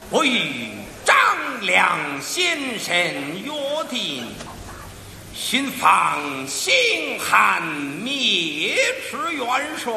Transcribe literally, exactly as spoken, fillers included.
我与张良先生约定，寻访兴汉灭赤元帅，